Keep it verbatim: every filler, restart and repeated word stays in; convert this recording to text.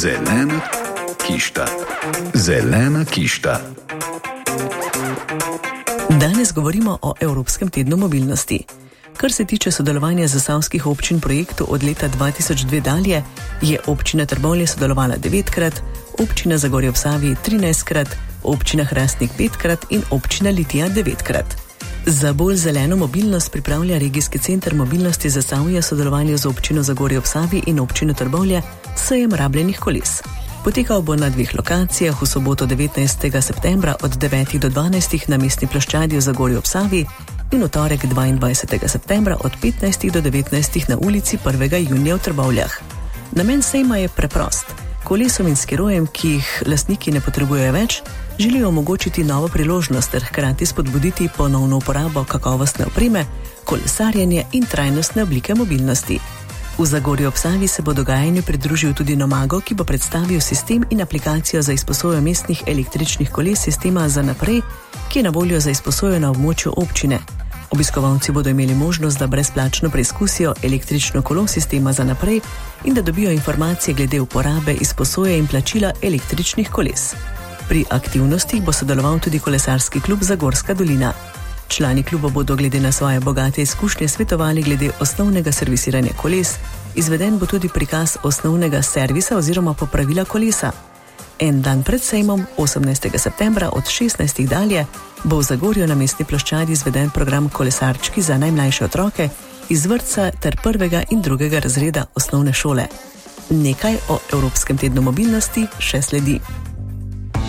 Zelena kišta. Zelena kišta. Danes govorimo o Evropskem tednu mobilnosti. Kar se tiče sodelovanja zasavskih občin projektu od leta dva tisoč dve dalje, je občina Trbovlje sodelovala devetkrat, občina Zagorje ob Savi trinajstkrat, občina Hrastnik petkrat in občina Litija devetkrat. Za bolj zeleno mobilnost pripravlja Regijski center mobilnosti Zasavja sodelovanje z občino Zagorje ob Savi in občino Trbovlje sejem rabljenih koles. Potekal bo na dveh lokacijah, v soboto devetnajstega septembra od devetih do dvanajstih na mestni ploščadi v Zagorju ob Savi in v torek dvaindvajsetega septembra od petnajstih do devetnajstih na ulici prvega junija v Trbovljah. Namen sejma je preprost. Kolesom in skirojem, ki jih lastniki ne potrebujejo več, želijo omogočiti novo priložnost ter hkrati spodbuditi ponovno uporabo kakovostne opreme, kolesarjenje in trajnostne oblike mobilnosti. V Zagorju ob Savi se bo dogajanju pridružil tudi Nomago, ki bo predstavil sistem in aplikacijo za izposojo mestnih električnih koles sistema za naprej, ki je na voljo za izposojo na območju občine. Obiskovalci bodo imeli možnost, da brezplačno preizkusijo električno kolo sistema za naprej in da dobijo informacije glede uporabe, izposoje in plačila električnih koles. Pri aktivnostih bo sodeloval tudi kolesarski klub Zagorska dolina. Člani kluba bodo glede na svoje bogate izkušnje svetovali glede osnovnega servisiranja koles, izveden bo tudi prikaz osnovnega servisa oziroma popravila kolesa. En dan pred sejmom, osemnajstega septembra od šestnajstih dalje, bo v Zagorju na mestni ploščadi izveden program Kolesarčki za najmlajše otroke iz vrtca ter prvega in drugega razreda osnovne šole. Nekaj o Evropskem tednu mobilnosti še sledi.